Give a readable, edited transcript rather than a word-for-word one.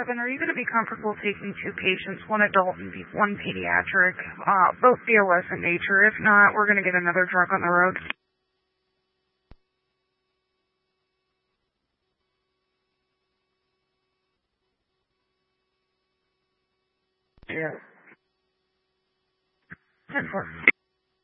Are you going to be comfortable taking two patients, one adult and one pediatric, both BOS in nature? If not, we're going to get another drug on the road. Yeah. 10-4.